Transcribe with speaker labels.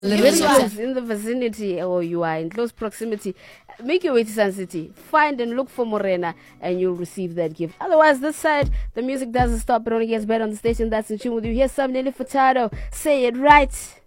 Speaker 1: Is in the vicinity or you are in close proximity, make your way to Sun City. Find and look for Morena and you'll receive that gift. Otherwise, this side, the music doesn't stop. It only gets better on the station. That's in tune with you. Here's some Nelly Furtado. Say it right.